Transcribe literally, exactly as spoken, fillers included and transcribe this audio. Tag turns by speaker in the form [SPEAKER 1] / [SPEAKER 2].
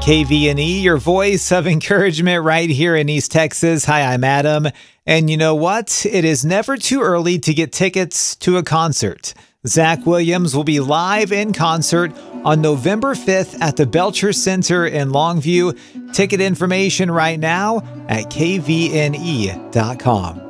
[SPEAKER 1] K V N E, your voice of encouragement right here in East Texas. Hi, I'm Adam. And you know what? It is never too early to get tickets to a concert. Zach Williams will be live in concert on November fifth at the Belcher Center in Longview. Ticket information right now at K V N E dot com.